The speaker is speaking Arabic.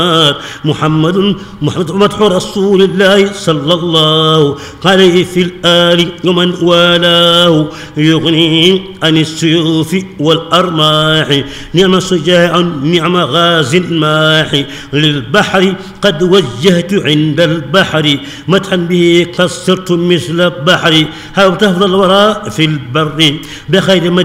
محمد مدح رسول الله صلى الله عليه في الآل ومن والاه يغني عن السيوف والأرماح نعم شجاع نعم غاز ماح للبحر قد وجهت عند البحر مدحا به قد صرت مثل البحر حاولت أفضل الوراء في البر بخير